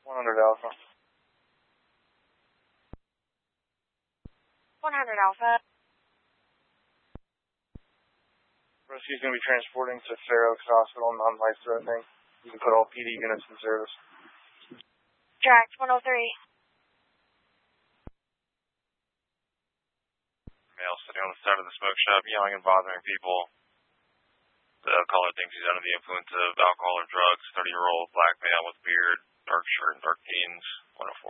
100 Alpha. 100 Alpha. Rescue's going to be transporting to Fair Oaks Hospital, non-life-threatening. You can put all PD units in service. Tracked 103. Male sitting on the side of the smoke shop, yelling and bothering people. The caller thinks he's under the influence of alcohol or drugs. 30-year-old black male with beard, dark shirt, and dark jeans. 104.